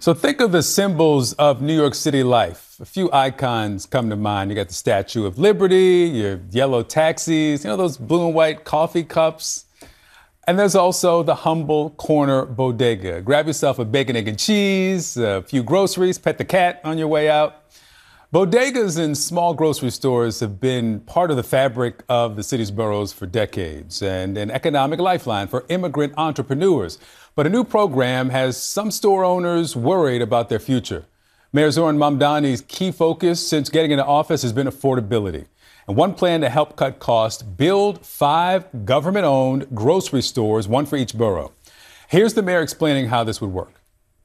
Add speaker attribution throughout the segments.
Speaker 1: So think of the symbols of New York City life. A few icons come to mind. You got the Statue of Liberty, your yellow taxis, those blue and white coffee cups. And there's also the humble corner bodega. Grab yourself a bacon, egg, and cheese, a few groceries, pet the cat on your way out. Bodegas and small grocery stores have been part of the fabric of the city's boroughs for decades and an economic lifeline for immigrant entrepreneurs. But a new program has some store owners worried about their future. Mayor Zohran Mamdani's key focus since getting into office has been affordability. And one plan to help cut costs, build 5 government-owned grocery stores, one for each borough. Here's the mayor explaining how this would work.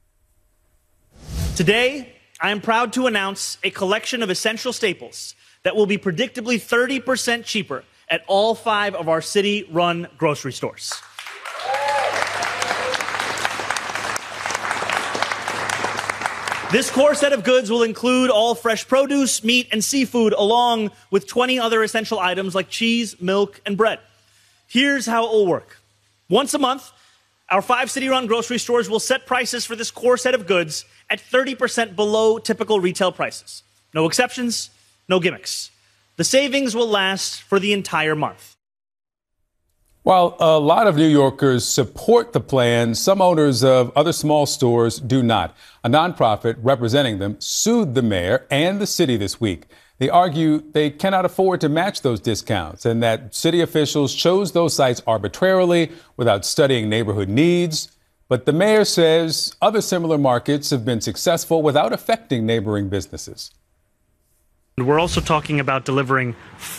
Speaker 2: Today, I am proud to announce a collection of essential staples that will be predictably 30% cheaper at all 5 of our city-run grocery stores. This core set of goods will include all fresh produce, meat, and seafood, along with 20 other essential items like cheese, milk, and bread. Here's how it will work. Once a month, our 5 city-run grocery stores will set prices for this core set of goods at 30% below typical retail prices. No exceptions, no gimmicks. The savings will last for the entire month.
Speaker 1: While a lot of New Yorkers support the plan, some owners of other small stores do not. A nonprofit representing them sued the mayor and the city this week. They argue they cannot afford to match those discounts and that city officials chose those sites arbitrarily without studying neighborhood needs. But the mayor says other similar markets have been successful without affecting neighboring businesses.
Speaker 2: We're also talking about delivering